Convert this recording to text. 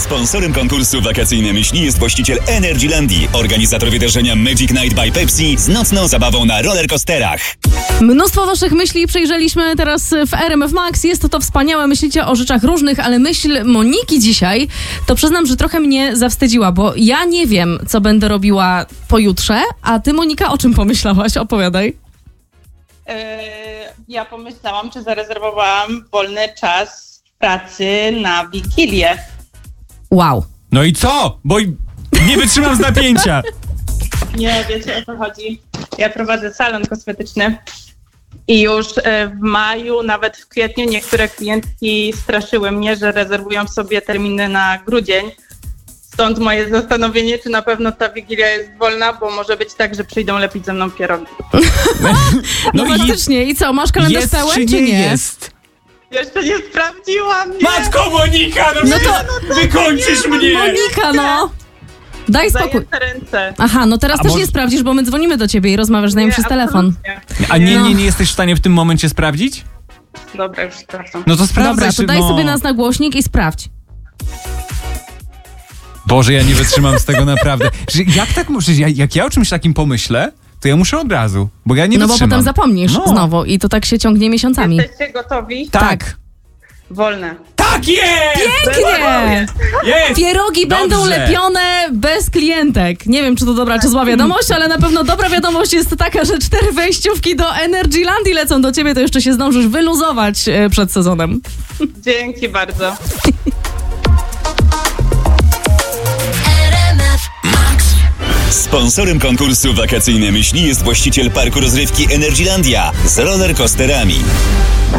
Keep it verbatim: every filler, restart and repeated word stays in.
Sponsorem konkursu Wakacyjne Myśli jest właściciel Energylandii, organizator wydarzenia Magic Night by Pepsi z nocną zabawą na rollercoasterach. Mnóstwo waszych myśli przejrzeliśmy teraz w R M F Max. Jest to to wspaniałe, myślicie o rzeczach różnych, ale myśl Moniki dzisiaj, to przyznam, że trochę mnie zawstydziła, bo ja nie wiem, co będę robiła pojutrze, a ty, Monika, o czym pomyślałaś? Opowiadaj. Yy, ja pomyślałam, czy zarezerwowałam wolny czas w pracy na Wigilię. Wow. No i co? Bo nie wytrzymam z napięcia. Nie, wiecie o co chodzi. Ja prowadzę salon kosmetyczny i już w maju, nawet w kwietniu niektóre klientki straszyły mnie, że rezerwują sobie terminy na grudzień. Stąd moje zastanowienie, czy na pewno ta Wigilia jest wolna, bo może być tak, że przyjdą lepić ze mną pierogi. No, No no faktycznie. I co, masz kalendarz jest, pełen, czy czy nie nie? jest? Jeszcze nie sprawdziłam, nie! Matko Monika, no, No to- to wykończysz mnie! Monika, no! Daj spokój. Zajęte ręce. Aha, no teraz A też może- nie sprawdzisz, bo my dzwonimy do ciebie i rozmawiasz z nami Nie, przez telefon. absolutnie. A nie, No. nie, nie jesteś w stanie w tym momencie sprawdzić? Dobra, już sprawdzam. No to sprawdzaj Dobra, to się, daj no. sobie nas na głośnik i sprawdź. Boże, ja nie wytrzymam z tego naprawdę. Że jak tak możesz, jak, jak ja o czymś takim pomyślę, to ja muszę od razu, bo ja nie No bo wytrzymam. potem zapomnisz No. znowu i to tak się ciągnie miesiącami. Jesteście gotowi? Tak. Wolne. Tak jest! Pięknie! Jest! Pierogi Dobrze. będą lepione bez klientek. Nie wiem, czy to dobra, czy zła wiadomość, ale na pewno dobra wiadomość jest taka, że cztery wejściówki do Energylandii lecą do ciebie, to jeszcze się zdążysz wyluzować e, przed sezonem. Dzięki bardzo. Sponsorem konkursu Wakacyjne Myśli jest właściciel parku rozrywki Energylandia z rollercoasterami.